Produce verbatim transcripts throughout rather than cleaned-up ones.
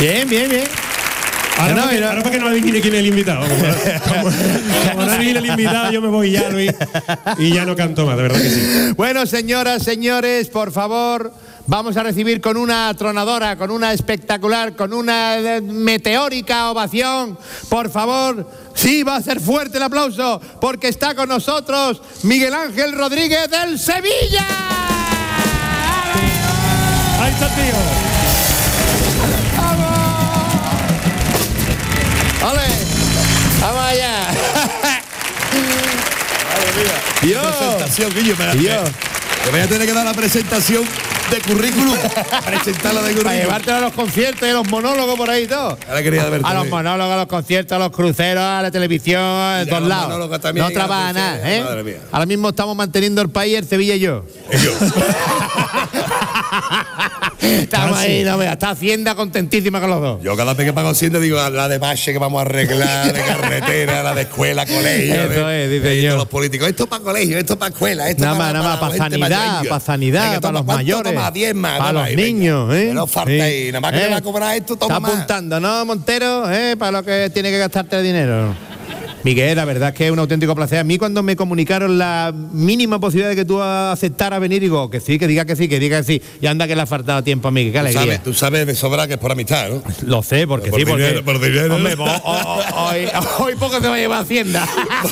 Bien, bien, bien. Ahora, no, para, que, no. ahora para que no adivine quién es el invitado. Como, como, como no adivine el invitado, yo me voy ya, Luis, y ya no canto más, de verdad que sí. Bueno, señoras, señores, por favor, vamos a recibir con una tronadora, con una espectacular, con una eh, meteórica ovación. Por favor, sí, va a ser fuerte el aplauso, porque está con nosotros Miguel Ángel Rodríguez del Sevilla. Ahí está el tío. ¡Ole! ¡Vamos allá! Dios. Presentación, Guillo, me, Dios. me voy a tener que dar la presentación de currículum. Presentarla de Para currículum. llevártelo a los conciertos y a los monólogos por ahí y todo. Ahora quería verte. A los monólogos, a los conciertos, a los cruceros, a la televisión, a todos los lados. monólogos también, No trabaja a los nada, cruceros, ¿eh? madre mía. Ahora mismo estamos manteniendo el país, el Sevilla y yo. Y yo. Estamos Ah, ahí, sí. no veas, está Hacienda contentísima con los dos. Yo cada vez que pago Hacienda digo la de base que vamos a arreglar, de carretera, la de escuela, colegio. Eso de- es, dice de yo. todos los políticos. Esto para colegio, esto para escuela, esto Nada para más, nada más, para la gente sanidad, mayor. para sanidad, Venga, para toma, los ¿cuánto mayores, toma? diez más. para toma los ahí, venga. niños, ¿eh? Que no falta Sí. ahí, nada más que ¿Eh? le va a cobrar esto, toma Está más. apuntando, ¿no, Montero? ¿Eh? Para lo que tiene que gastarte el dinero. Miguel, la verdad es que es un auténtico placer. A mí cuando me comunicaron la mínima posibilidad de que tú aceptaras venir, digo que sí, que diga que sí, que diga que sí. Y anda que le ha faltado tiempo a mí, qué Tú alegría. sabes, tú sabes de sobra que es por amistad, ¿no? Lo sé, porque Por sí, porque... dinero, por dinero. Hombre, pues, ho- ho- hoy, hoy poco se va a llevar Hacienda.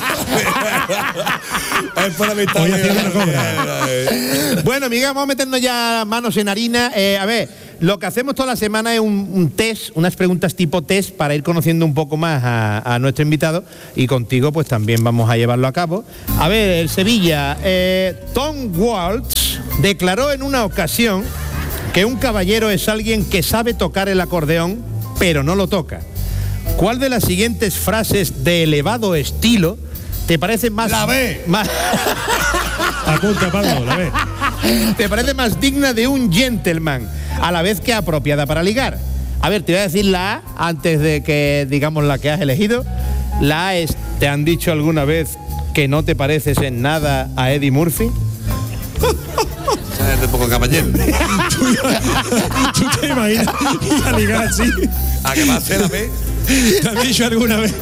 Es por amistad. Hoy Hacienda no cobra. Bueno, Miguel, vamos a meternos ya manos en harina. Eh, a ver, lo que hacemos toda la semana es un, un test, unas preguntas tipo test para ir conociendo un poco más a, a nuestro invitado y contigo pues también vamos a llevarlo a cabo. A ver, el Sevilla, eh, Tom Waltz declaró en una ocasión que un caballero es alguien que sabe tocar el acordeón, pero no lo toca. ¿Cuál de las siguientes frases de elevado estilo te parece más... La B. más Apunta, Pablo, la ve. ¿Te parece más digna de un gentleman, a la vez que apropiada para ligar? A ver, te voy a decir la A antes de que digamos la que has elegido. La A es, ¿te han dicho alguna vez que no te pareces en nada a Eddie Murphy? Es de poco caballero. ¿Tú te imaginas ir a ligar así? ¿A qué va a ser la B? ¿Te han dicho alguna vez?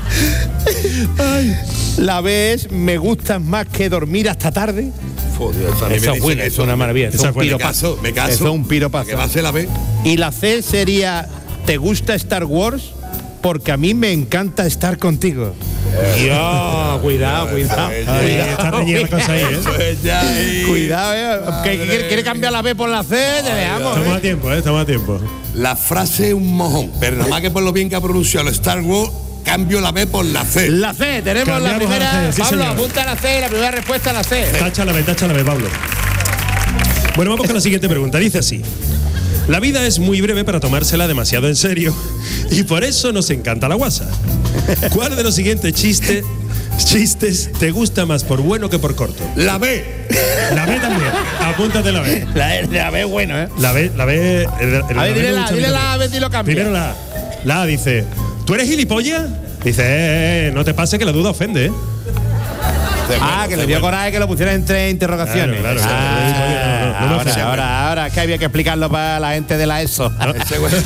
La B es, ¿me gustas más que dormir hasta tarde? Joder, eso a mí Eso me es bueno, dicen eso es una maravilla, eso es Esa un fue, me piropazo. caso, me caso. Eso es un piropazo. ¿A qué va a ser la B? Y la C sería, ¿te gusta Star Wars? Porque a mí me encanta estar contigo. Dios, cuidado, cuidado. Ay, Ahí cuidado, está reñida la cosa ahí, ¿eh? Pues ya ahí. Cuidado, eh. ¿Que- que- ¿Quiere, quiere cambiar la B por la C? Te dejamos. Estamos a eh. tiempo, ¿eh? Estamos a tiempo. La frase es un mojón, pero nada más que por lo bien que ha pronunciado el Star Wars, cambio la B por la C. La C, tenemos Cambiamos la a primera. la C, sí, Pablo, señor. apunta la C, la primera respuesta a la C. Tacha la B, tacha la B, Pablo. Bueno, vamos con la siguiente pregunta. Dice así. La vida es muy breve para tomársela demasiado en serio y por eso nos encanta la guasa. ¿Cuál de los siguientes chistes, chistes te gusta más por bueno que por corto? La B. La B también. Apúntate la B. La, la B es bueno, ¿eh? La B, la B. el- el- A ver, la B dile me la, gusta dile mucho. la A, ver si lo cambia. Primero la A. La A dice, ¿tú eres gilipollas? Dice, eh, eh, no te pase que la duda ofende, ¿eh? Ah, que le dio coraje que lo pusiera entre interrogaciones. Claro, claro, Ah, claro. No, no, no me ahora, ofende. ahora, ahora, es que había que explicarlo para la gente de la ESO. Ese güey.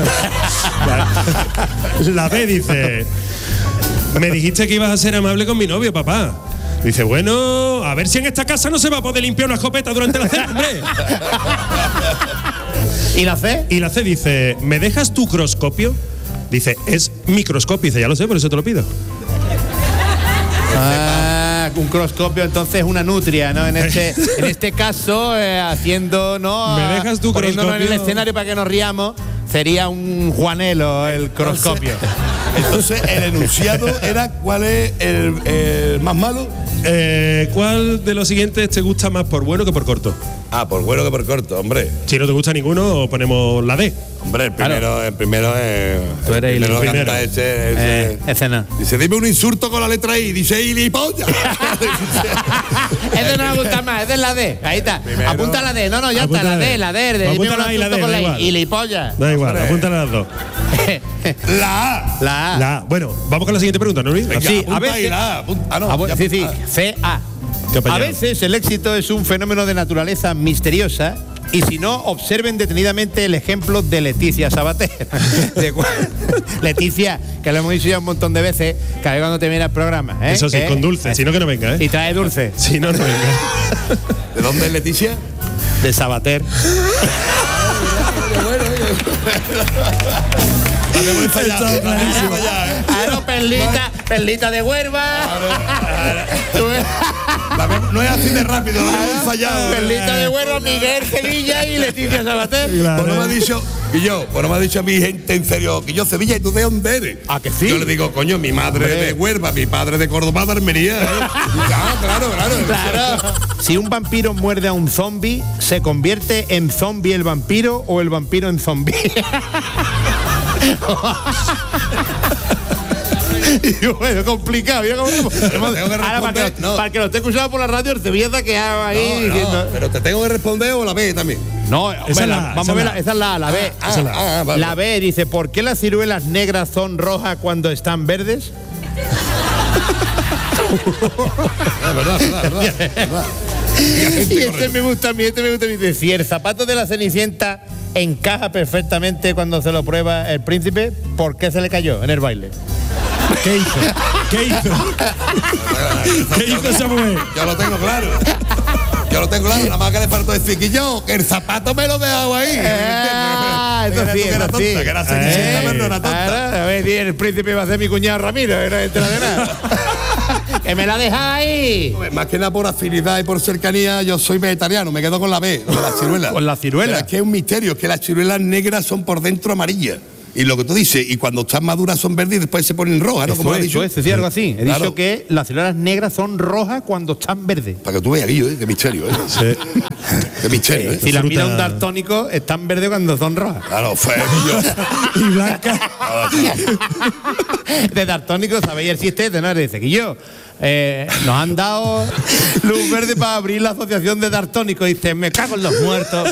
La B dice, me dijiste que ibas a ser amable con mi novio, papá. Dice, bueno, a ver si en esta casa no se va a poder limpiar una escopeta durante la cena, hombre. ¿Y la C? Y la C dice, ¿me dejas tu croscopio? Dice, es microscopio. Dice, ya lo sé, por eso te lo pido. Ah, un croscopio, entonces una nutria, ¿no? En este, en este caso, eh, haciendo, ¿no? ¿Me dejas tu Poniéndonos en el croscopio? escenario para que nos riamos, sería un Juanelo el croscopio. Entonces, el enunciado era ¿cuál es el, el más malo? Eh, ¿Cuál de los siguientes te gusta más por bueno que por corto? Ah, por bueno que por corto, hombre. Si no te gusta ninguno, ponemos la D. Hombre, el primero, el primero es. Tú eres el primero el canta primero. ese, ese. Eh, ese no. Dice, dime un insulto con la letra I. Dice, ¡gilipollas! Ese no me gusta más, ese es la D. Ahí está. Primero. Apunta la D. No, no, ya Apunta está, la la D, D. la D. de- Apunta dime la un I y la asunto D, con da la I. igual. Y la polla. Da igual, Hombre. apúntale las dos. La A. La A. La A. Bueno, vamos con la siguiente pregunta, ¿no, Luis? Venga, Sí, apunta a ver ahí, si- la A. apunta- Ah, no. Ah, bueno, ya sí, sí, apunta. C A. A veces el éxito es un fenómeno de naturaleza misteriosa. Y si no, observen detenidamente el ejemplo de Leticia Sabater. De Leticia, que lo hemos dicho ya un montón de veces, cada vez cuando te viene al programa. ¿eh? Eso sí, ¿Eh? con dulce, si no que no venga, ¿eh? Y trae dulce. Si no, no venga. ¿De dónde es Leticia? De Sabater. Claro, perlita, perlita de Huelva. No es así de rápido, no hemos fallado. Perlita de Huelva, Miguel Sevilla y Leticia Sabater. Claro. Pues no me ha dicho, y yo, pues no me ha dicho a mi gente en serio, que yo Sevilla, ¿y tú de dónde eres? ¿A que sí? Yo le digo, coño, mi madre Hombre. de Huelva, mi padre de Córdoba, de Almería. ¿eh? Ah, claro, claro. Claro. Si un vampiro muerde a un zombie, ¿se convierte en zombie el vampiro o el vampiro en zombie? Y bueno, complicado. Yo como, ahora, para, que, no. para que lo esté escuchando por la radio, el Sevilla está quedado ahí No, diciendo. no, pero te tengo que responder o la B también. No, hombre, esa la, la, vamos esa a ver, la. la, esa es la, la B. Ah, ah, la, ah, vale. la B dice, ¿por qué las ciruelas negras son rojas cuando están verdes? Es verdad, verdad, verdad, verdad. Y este me gusta a mí, este me gusta a mí. Dice, si el zapato de la Cenicienta encaja perfectamente cuando se lo prueba el príncipe, ¿por qué se le cayó en el baile? ¿Qué hizo? ¿Qué hizo? ¿Qué hizo esa mujer? Yo lo tengo claro. Yo lo tengo claro, nada más que le faltó decir que yo, que el zapato me lo he dejado ahí. Ah, eso sí, que era eso tonta, sí. que era Cenicienta, Eh, pero no era tonta. ahora, a ver, si el príncipe va a ser mi cuñado Ramiro, que no es entera de nada. ¡Que me la deja ahí! Más que nada por afinidad y por cercanía, yo soy vegetariano, me quedo con la B, con la ciruela. Con la ciruela. Pero es que es un misterio, es que las ciruelas negras son por dentro amarillas. Y lo que tú dices, y cuando están maduras son verdes y después se ponen rojas, ¿no? Eso Como has es, dicho. eso es, decir algo así. He Claro. dicho que las ciruelas negras son rojas cuando están verdes. Para que tú veas, Guillo, ¿eh? Qué misterio, ¿eh? Sí. Qué misterio, ¿eh? Si la fruta- mira un daltónico, están verdes cuando son rojas. Claro, fue Guillo. Y blanca. De daltónico, ¿sabéis el chiste este, no? Dice que yo, eh, nos han dado luz verde para abrir la asociación de daltónicos. Dice, me cago en los muertos.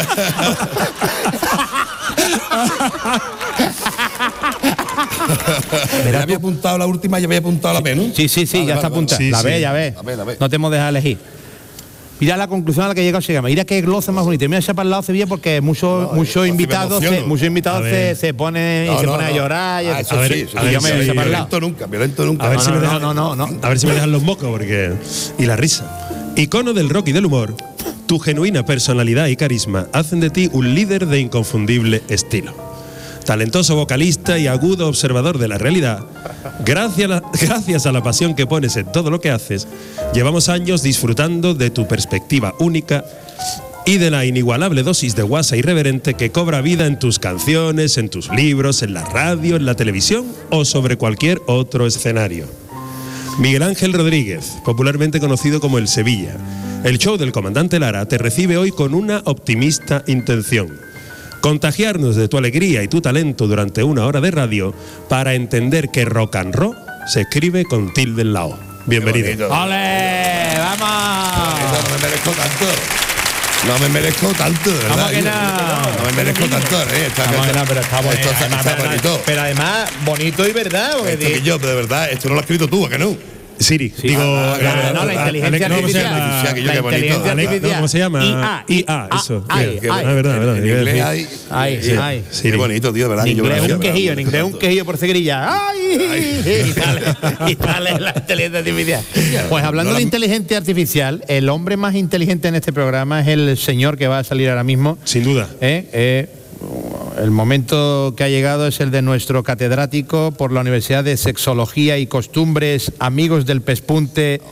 Ya había apuntado la última, ya había apuntado la B, ¿no? Sí, sí, sí, Vale, ya vale, está vale. apuntada. Sí, la sí. ve, ya ve. La ve, la ve. No te hemos dejado elegir. Mira la conclusión a la que llega se llama. Mira qué glosa más bonita. Mira esa para el lado Sevilla porque muchos No, muchos así me invitados, emociono. se, muchos invitados A se, ver. se ponen y No, se no, ponen a no. llorar. Y Ah, eso eso ver, sí, a eso ver sí, yo me si- echo para el lado. violento nunca, violento nunca. A ver No, si no, me no, dejan, no, no, no. A ver si me dejan los mocos, porque. Y la risa. Icono del rock y del humor, tu genuina personalidad y carisma hacen de ti un líder de inconfundible estilo. Talentoso vocalista y agudo observador de la realidad, gracias a, la, gracias a la pasión que pones en todo lo que haces, llevamos años disfrutando de tu perspectiva única y de la inigualable dosis de guasa irreverente que cobra vida en tus canciones, en tus libros, en la radio, en la televisión o sobre cualquier otro escenario. Miguel Ángel Rodríguez, popularmente conocido como El Sevilla, el show del comandante Lara te recibe hoy con una optimista intención: contagiarnos de tu alegría y tu talento durante una hora de radio para entender que rock and roll se escribe con tilde en la O. Bienvenido. Qué bonito. ¡Ole! ¡Vamos! No me merezco tanto. No me merezco tanto, de verdad. ¿Cómo que Guillo. no? No me merezco tanto, ¿eh? Está, Vamos, está- no, pero está bonito. esto está- Además, está pero, bonito. pero además, bonito y verdad. porque Esto di- que yo, pero de verdad, esto no lo has escrito tú, ¿a que no? Siri, digo. ah, La- ah, no, la ah, inteligencia ¿cómo se artificial. llama? artificial, que yo La qué bonito. inteligencia Alex, artificial. no, ¿cómo se llama? I A, I A, eso. Ay, Bien, ay, qué- ah, verdad, verdad. En iba a inglés decir. hay... Ay, eh, ay. Qué bonito, tío, de verdad. En que yo inglés me un merezco, quejillo, en me inglés un merezco quejillo por seguirilla. ¡Ay! Y sale, y sale la inteligencia artificial. Pues hablando No la- de inteligencia artificial, el hombre más inteligente en este programa es el señor que va a salir ahora mismo. Sin duda. ¿Eh? Eh, el momento que ha llegado es el de nuestro catedrático por la Universidad de Sexología y Costumbres, amigos del Pespunte.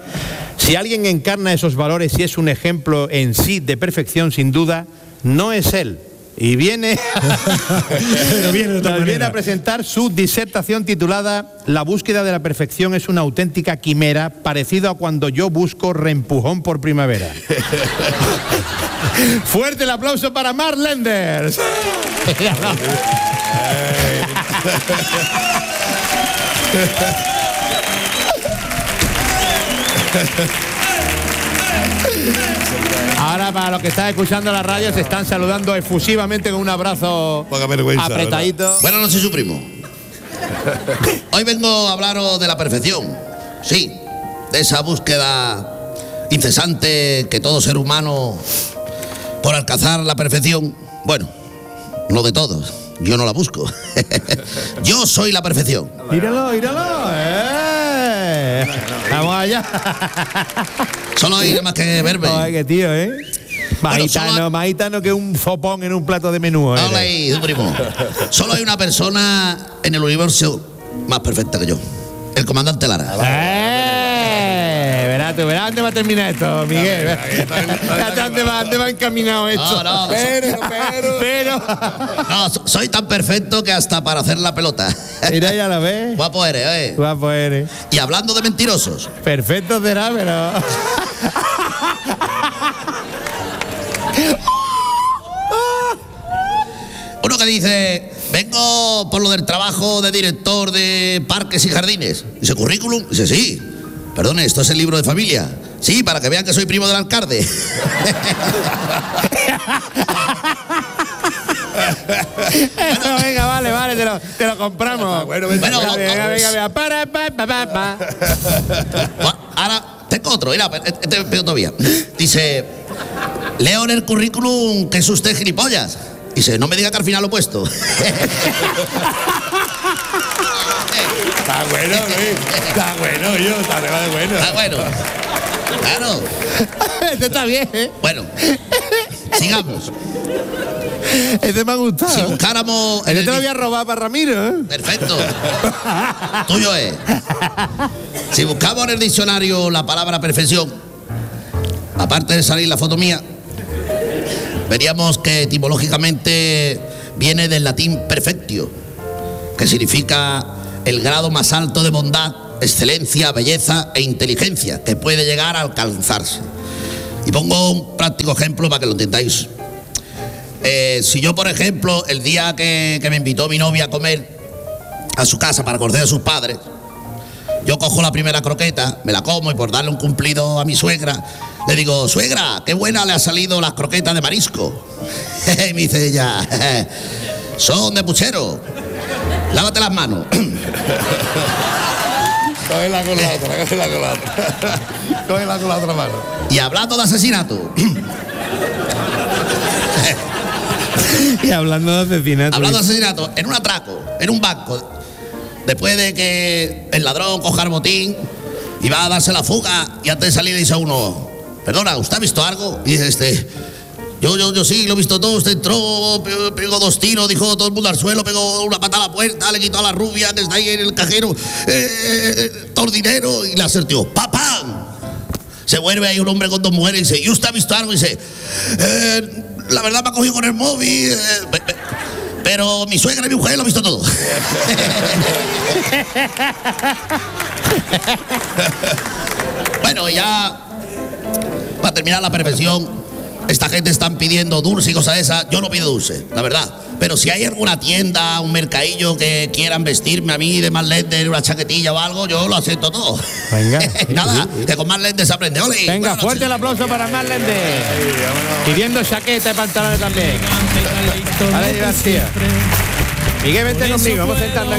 Si alguien encarna esos valores y es un ejemplo en sí de perfección, sin duda, no es él. Y viene, Pero viene de otra nos viene manera. a presentar su disertación titulada La búsqueda de la perfección es una auténtica quimera, parecido a cuando yo busco reempujón por primavera. Fuerte el aplauso para Mark Lenders. Ahora, para los que están escuchando la radio, se están saludando efusivamente con un abrazo Poca vergüenza, apretadito. Buenas noches, su primo. Hoy vengo a hablaros de la perfección. Sí, de esa búsqueda incesante que todo ser humano por alcanzar la perfección, bueno, no de todos, yo no la busco. Yo soy la perfección. Míralo, míralo. ¡Eh! Vamos allá. Solo hay más que verme. Ay, qué tío, ¿eh? Bueno, Maitano, solo- maitano que un fopón en un plato de menú. ¿eh? Hola ahí, tu primo. Solo hay una persona en el universo más perfecta que yo. El comandante Lara. ¡Eh! Verás tú, verás dónde va a terminar esto, Miguel. Verás dónde va, dónde va encaminado esto. No, no, pero, pero, pero. No, so- soy tan perfecto que hasta para hacer la pelota. Mira, ya lo ves. Guapo eres, ¿eh? Guapo eres. Y hablando de mentirosos, Perfecto será, pero. uno que dice, vengo por lo del trabajo de director de parques y jardines. Dice, currículum. Dice, sí. Perdone, esto es el libro de familia. Sí, para que vean que soy primo del alcalde. Bueno, venga, vale, vale, te lo, te lo compramos. Bueno, venga, Bueno, venga, no, venga, no, venga, venga. Para, pa, pa, pa, pa. Bueno, ahora tengo otro, mira, este es peor todavía. Dice, leo en el currículum que es usted gilipollas. Dice, no me diga que al final lo he puesto. Está bueno, Luis. Está bueno, yo. Está de bueno. Ah, bueno. Claro. Este está bien, ¿eh? Bueno, sigamos. Este me ha gustado. Si buscáramos... en Este el te lo di- voy a robar para Ramiro, ¿eh? Perfecto. Tuyo es. Si buscamos en el diccionario la palabra perfección, aparte de salir la foto mía, veríamos que etimológicamente viene del latín perfectio, que significa el grado más alto de bondad, excelencia, belleza e inteligencia que puede llegar a alcanzarse. Y pongo un práctico ejemplo para que lo entendáis. Eh, si yo, por ejemplo, el día que, que me invitó mi novia a comer a su casa para conocer a sus padres, yo cojo la primera croqueta, me la como y por darle un cumplido a mi suegra, le digo, suegra, qué buena le ha salido las croquetas de marisco. Y me dice ella, son de puchero, lávate las manos. Cógela con la otra, cógela con la otra. Cógela con la otra mano. Y hablando de asesinato, Y hablando de asesinato. hablando de asesinato, en un atraco, en un banco, después de que el ladrón coja el botín y va a darse la fuga, y antes de salir le dice a uno, perdona, ¿usted ha visto algo? Y dice este, yo, yo, yo sí, lo he visto todo, usted entró, pe- pegó dos tiros, dijo todo el mundo al suelo, pegó una pata a la puerta, le quitó a la rubia que está ahí en el cajero, eh, eh, todo el dinero, y le acertió, ¡papam! Se vuelve ahí un hombre con dos mujeres y dice, ¿y usted ha visto algo? Y dice, eh, la verdad me ha cogido con el móvil, eh, pe- pe- pero mi suegra y mi mujer lo han visto todo. Bueno, ya para terminar la perfección, esta gente están pidiendo dulce y cosas de esas. Yo no pido dulce, la verdad. Pero si hay alguna tienda, un mercadillo que quieran vestirme a mí de más lentes, una chaquetilla o algo, yo lo acepto todo. Venga. Nada, que con más lentes se aprende. ¡Ole! Venga, Buenas fuerte el noches. aplauso para Marlende. Pidiendo chaqueta y pantalones también. Vale, García. Miguel, vente conmigo, vamos a sentarnos